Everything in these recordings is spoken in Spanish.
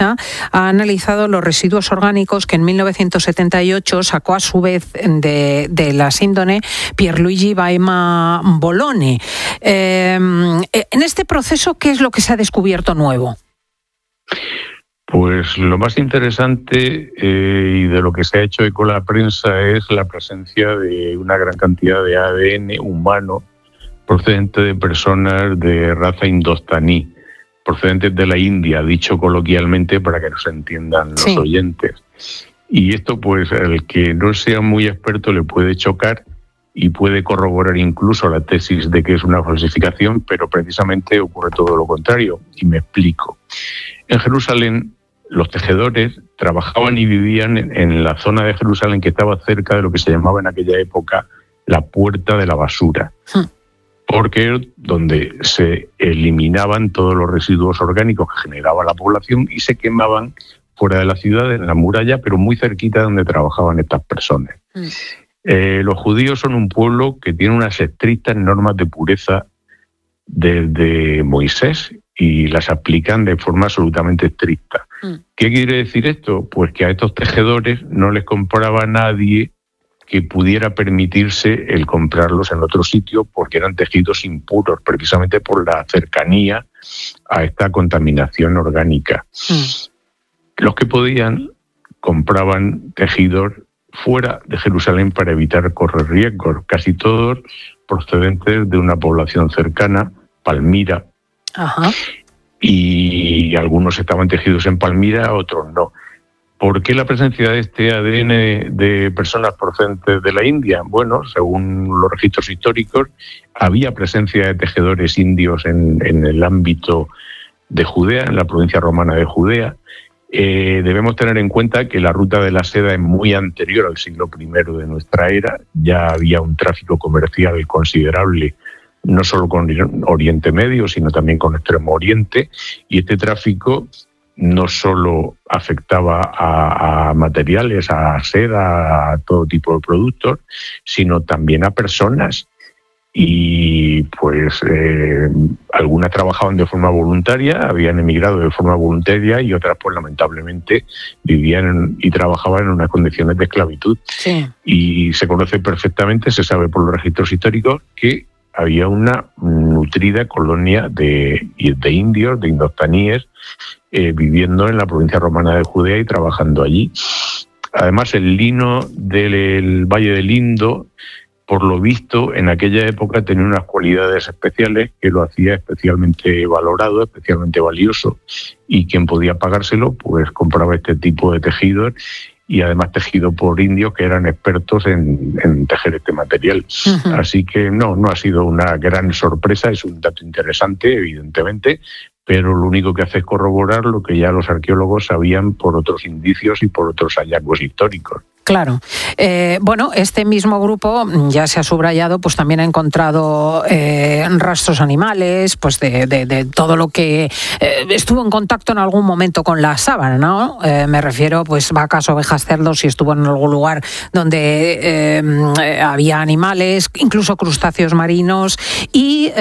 Piccha ha analizado los residuos orgánicos que en 1978 sacó a su vez de la síndone Pierluigi Baima Bolone. En este proceso, ¿qué es lo que se ha descubierto nuevo? Pues lo más interesante y de lo que se ha hecho eco la prensa es la presencia de una gran cantidad de ADN humano procedente de personas de raza indostaní, procedentes de la India, dicho coloquialmente para que nos entiendan los oyentes. Y esto, pues, al que no sea muy experto le puede chocar y puede corroborar incluso la tesis de que es una falsificación, pero precisamente ocurre todo lo contrario. Y me explico. En Jerusalén, los tejedores trabajaban y vivían en la zona de Jerusalén que estaba cerca de lo que se llamaba en aquella época la puerta de la basura, porque es donde se eliminaban todos los residuos orgánicos que generaba la población y se quemaban fuera de la ciudad, en la muralla, pero muy cerquita de donde trabajaban estas personas. Los judíos son un pueblo que tiene unas estrictas normas de pureza desde Moisés y las aplican de forma absolutamente estricta. ¿Qué quiere decir esto? Pues que a estos tejedores no les compraba nadie que pudiera permitirse el comprarlos en otro sitio porque eran tejidos impuros, precisamente por la cercanía a esta contaminación orgánica. Los que podían compraban tejidos fuera de Jerusalén para evitar correr riesgos, casi todos procedentes de una población cercana, Palmira. Y algunos estaban tejidos en Palmira, otros no. ¿Por qué la presencia de este ADN de personas procedentes de la India? Bueno, según los registros históricos, había presencia de tejedores indios en el ámbito de Judea, en la provincia romana de Judea. Debemos tener en cuenta que la ruta de la seda es muy anterior al siglo I de nuestra era. Ya había un tráfico comercial considerable, no solo con Oriente Medio, sino también con Extremo Oriente, y este tráfico no solo afectaba a materiales, a seda, a todo tipo de productos, sino también a personas. Y pues algunas trabajaban de forma voluntaria, habían emigrado de forma voluntaria, y otras pues lamentablemente vivían y trabajaban en unas condiciones de esclavitud. Y se conoce perfectamente, se sabe por los registros históricos, que había una nutrida colonia de indios, de indostaníes, viviendo en la provincia romana de Judea y trabajando allí. Además, el lino del Valle del Indo, por lo visto, en aquella época tenía unas cualidades especiales que lo hacía especialmente valorado, especialmente valioso, y quien podía pagárselo, pues compraba este tipo de tejidos, y además tejido por indios que eran expertos en tejer este material. Así que no ha sido una gran sorpresa, es un dato interesante, evidentemente, pero lo único que hace es corroborar lo que ya los arqueólogos sabían por otros indicios y por otros hallazgos históricos. Claro. Bueno, este mismo grupo, ya se ha subrayado, pues también ha encontrado rastros animales, pues de todo lo que estuvo en contacto en algún momento con la sábana, ¿no? Me refiero, pues, vacas, ovejas, cerdos, si estuvo en algún lugar donde había animales, incluso crustáceos marinos, y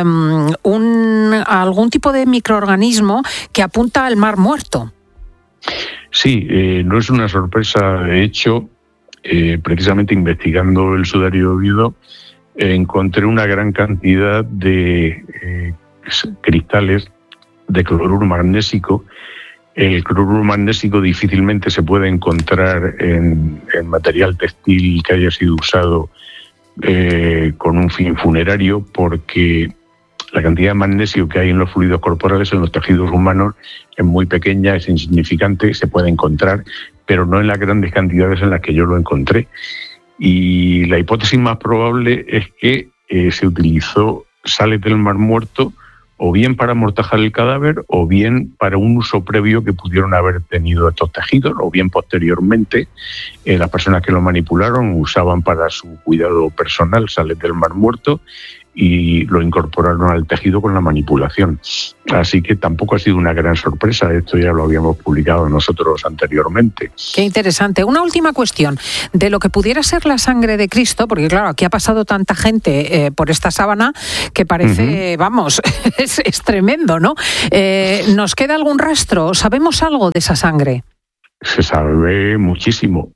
algún tipo de microorganismo que apunta al Mar Muerto. Sí, no es una sorpresa. De hecho, precisamente investigando el sudario de Oviedo, encontré una gran cantidad de cristales de cloruro magnésico. El cloruro magnésico difícilmente se puede encontrar en material textil que haya sido usado con un fin funerario, porque la cantidad de magnesio que hay en los fluidos corporales, en los tejidos humanos, es muy pequeña, es insignificante, se puede encontrar, pero no en las grandes cantidades en las que yo lo encontré. Y la hipótesis más probable es que se utilizó sales del Mar Muerto o bien para amortajar el cadáver o bien para un uso previo que pudieron haber tenido estos tejidos, o bien posteriormente las personas que lo manipularon usaban para su cuidado personal sales del Mar Muerto, y lo incorporaron al tejido con la manipulación. Así que tampoco ha sido una gran sorpresa, esto ya lo habíamos publicado nosotros anteriormente. Qué interesante. Una última cuestión, de lo que pudiera ser la sangre de Cristo, porque claro, aquí ha pasado tanta gente por esta sábana que parece, vamos, es tremendo, ¿no? ¿Nos queda algún rastro? ¿Sabemos algo de esa sangre? Se sabe muchísimo.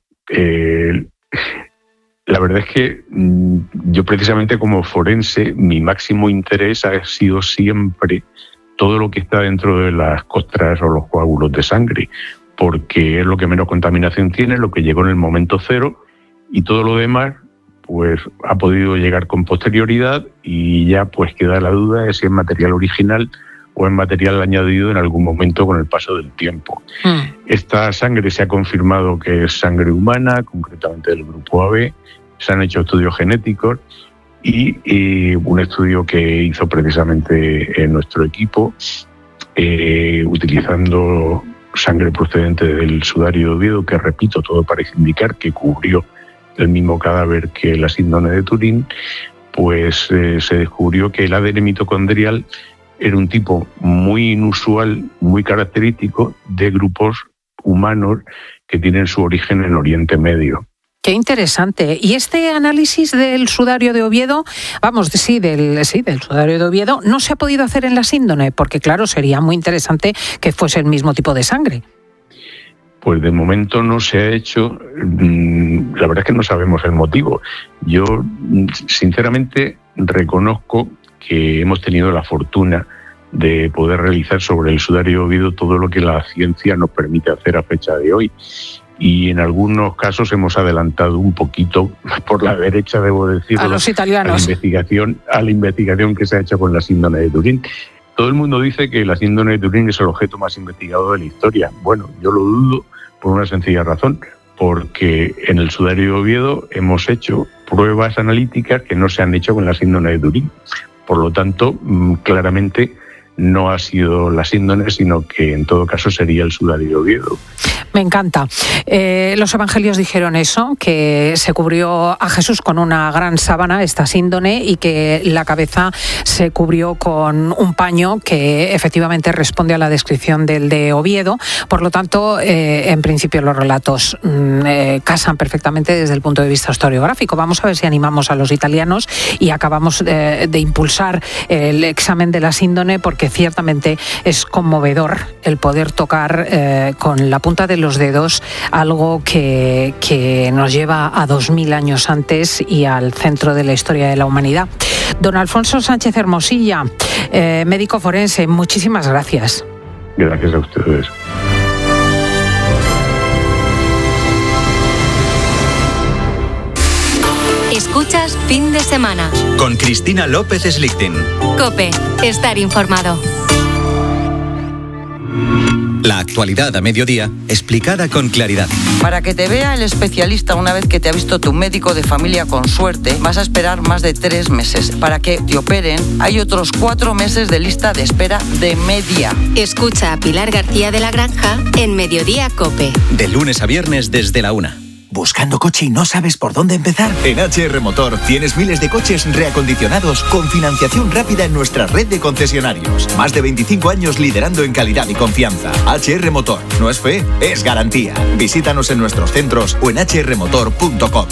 La verdad es que yo precisamente como forense, mi máximo interés ha sido siempre todo lo que está dentro de las costras o los coágulos de sangre, porque es lo que menos contaminación tiene, lo que llegó en el momento cero, y todo lo demás pues ha podido llegar con posterioridad, y ya pues queda la duda de si es material original o es material añadido en algún momento con el paso del tiempo. Esta sangre se ha confirmado que es sangre humana, concretamente del grupo AB. Se han hecho estudios genéticos y un estudio que hizo precisamente nuestro equipo, utilizando sangre procedente del sudario de Oviedo, que repito, todo parece indicar que cubrió el mismo cadáver que la síndrome de Turín, pues se descubrió que el ADN mitocondrial era un tipo muy inusual, muy característico de grupos humanos que tienen su origen en Oriente Medio. Qué interesante. ¿Y este análisis del sudario de Oviedo, del sudario de Oviedo, no se ha podido hacer en la síndrome? Porque claro, sería muy interesante que fuese el mismo tipo de sangre. Pues de momento no se ha hecho. La verdad es que no sabemos el motivo. Yo, sinceramente, reconozco que hemos tenido la fortuna de poder realizar sobre el sudario de Oviedo todo lo que la ciencia nos permite hacer a fecha de hoy. Y en algunos casos hemos adelantado un poquito por la derecha, debo decirlo, a los italianos, a la investigación que se ha hecho con la síndrome de Turín. Todo el mundo dice que la síndrome de Turín es el objeto más investigado de la historia. Bueno, yo lo dudo por una sencilla razón, porque en el sudario de Oviedo hemos hecho pruebas analíticas que no se han hecho con la síndrome de Turín. Por lo tanto, claramente no ha sido la síndrome, sino que en todo caso sería el sudario de Oviedo. Me encanta. Los evangelios dijeron eso, que se cubrió a Jesús con una gran sábana, esta síndone, y que la cabeza se cubrió con un paño que efectivamente responde a la descripción del de Oviedo. Por lo tanto, en principio los relatos casan perfectamente desde el punto de vista historiográfico. Vamos a ver si animamos a los italianos y acabamos de impulsar el examen de la síndone, porque ciertamente es conmovedor el poder tocar con la punta de los dedos algo que nos lleva a 2000 años antes y al centro de la historia de la humanidad. Don Alfonso Sánchez Hermosilla, médico forense, muchísimas gracias. Gracias a ustedes. Escuchas Fin de Semana con Cristina López Slichting. COPE, estar informado. La actualidad a mediodía, explicada con claridad. Para que te vea el especialista una vez que te ha visto tu médico de familia con suerte, vas a esperar más de 3 meses. Para que te operen, hay otros 4 meses de lista de espera de media. Escucha a Pilar García de la Granja en Mediodía COPE. De lunes a viernes desde la 1. ¿Buscando coche y no sabes por dónde empezar? En HR Motor tienes miles de coches reacondicionados con financiación rápida en nuestra red de concesionarios. Más de 25 años liderando en calidad y confianza. HR Motor. No es fe, es garantía. Visítanos en nuestros centros o en hrmotor.com.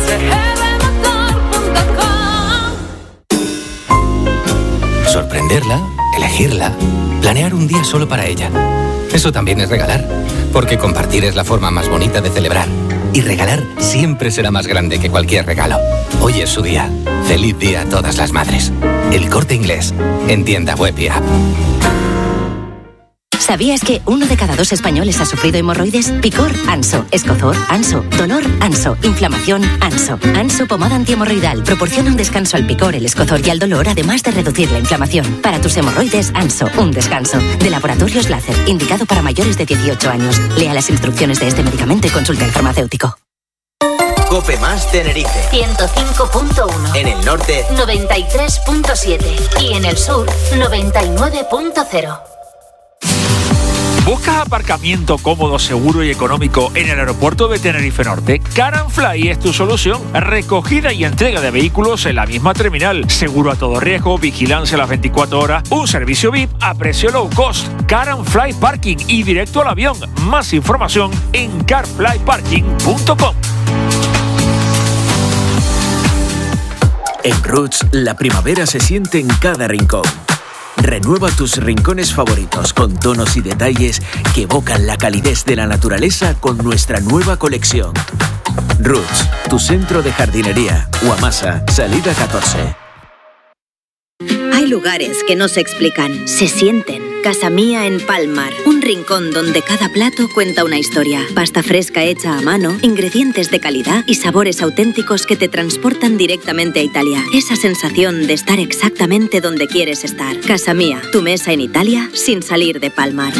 Sorprenderla, elegirla, planear un día solo para ella. Eso también es regalar, porque compartir es la forma más bonita de celebrar. Y regalar siempre será más grande que cualquier regalo. Hoy es su día. Feliz día a todas las madres. El Corte Inglés, en tienda web y app. ¿Sabías que 1 de cada 2 españoles ha sufrido hemorroides? Picor, Anso. Escozor, Anso. Dolor, Anso. Inflamación, Anso. Anso pomada antihemorroidal proporciona un descanso al picor, el escozor y al dolor, además de reducir la inflamación. Para tus hemorroides, Anso. Un descanso. De Laboratorios Láser, indicado para mayores de 18 años. Lea las instrucciones de este medicamento y consulte al farmacéutico. Cope Más Tenerife 105.1. En el norte 93.7 y en el sur 99.0. ¿Buscas aparcamiento cómodo, seguro y económico en el aeropuerto de Tenerife Norte? Car & Fly es tu solución. Recogida y entrega de vehículos en la misma terminal. Seguro a todo riesgo, vigilancia a las 24 horas, un servicio VIP a precio low cost. Car & Fly Parking y directo al avión. Más información en carflyparking.com. En Roots, la primavera se siente en cada rincón. Renueva tus rincones favoritos con tonos y detalles que evocan la calidez de la naturaleza con nuestra nueva colección. Roots, tu centro de jardinería. Guamasa, salida 14. Hay lugares que no se explican, se sienten. Casa Mía en Palmar, un rincón donde cada plato cuenta una historia. Pasta fresca hecha a mano, ingredientes de calidad y sabores auténticos que te transportan directamente a Italia. Esa sensación de estar exactamente donde quieres estar. Casa Mía, tu mesa en Italia sin salir de Palmar.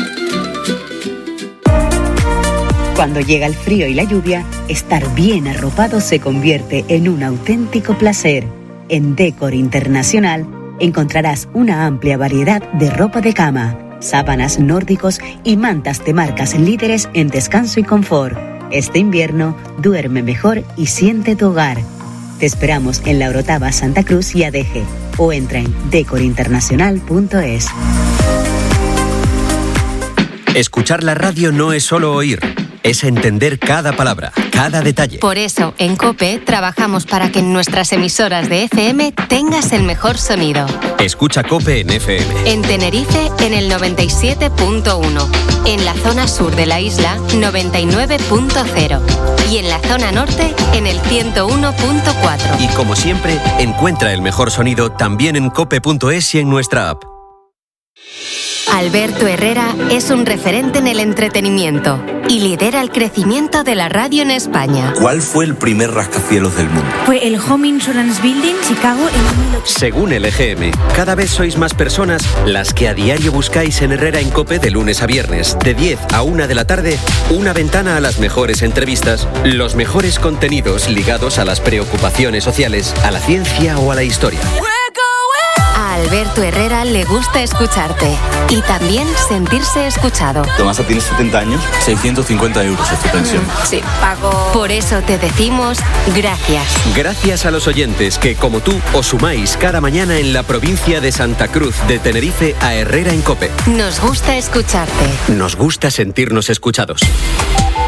Cuando llega el frío y la lluvia, estar bien arropado se convierte en un auténtico placer. En Decor Internacional encontrarás una amplia variedad de ropa de cama, sábanas nórdicos y mantas de marcas líderes en descanso y confort. Este invierno, duerme mejor y siente tu hogar. Te esperamos en La Orotava, Santa Cruz y Adeje, o entra en decorinternacional.es. Escuchar la radio no es solo oír, es entender cada palabra, cada detalle. Por eso, en COPE trabajamos para que en nuestras emisoras de FM tengas el mejor sonido. Escucha COPE en FM. En Tenerife, en el 97.1. En la zona sur de la isla, 99.0. Y en la zona norte, en el 101.4. Y como siempre, encuentra el mejor sonido también en cope.es y en nuestra app. Alberto Herrera es un referente en el entretenimiento y lidera el crecimiento de la radio en España. ¿Cuál fue el primer rascacielos del mundo? Fue el Home Insurance Building, Chicago, en 1800. Según el EGM, cada vez sois más personas las que a diario buscáis en Herrera en COPE de lunes a viernes, de 10 a 1 de la tarde, una ventana a las mejores entrevistas, los mejores contenidos ligados a las preocupaciones sociales, a la ciencia o a la historia. A Alberto Herrera le gusta escucharte y también sentirse escuchado. Tomasa tiene 70 años, 650 euros es tu pensión. Sí, pago. Por eso te decimos gracias. Gracias a los oyentes que, como tú, os sumáis cada mañana en la provincia de Santa Cruz de Tenerife a Herrera en COPE. Nos gusta escucharte. Nos gusta sentirnos escuchados.